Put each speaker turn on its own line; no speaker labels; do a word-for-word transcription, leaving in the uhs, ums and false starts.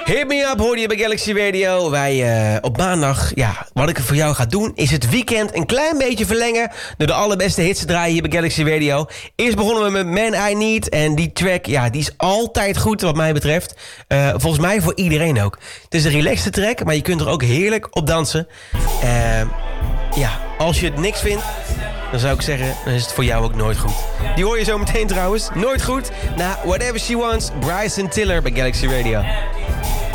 Hit me up, hoorde je bij Galaxy Radio. Wij uh, op maandag, ja, wat ik voor jou ga doen... is het weekend een klein beetje verlengen... door de allerbeste hits te draaien hier bij Galaxy Radio. Eerst begonnen we met Man I Need. En die track, ja, die is altijd goed wat mij betreft. Uh, volgens mij voor iedereen ook. Het is een relaxte track, maar je kunt er ook heerlijk op dansen. Uh, ja, als je het niks vindt... dan zou ik zeggen, dan is het voor jou ook nooit goed. Die hoor je zo meteen trouwens. Nooit goed. Na Whatever She Wants, Bryson Tiller bij Galaxy Radio.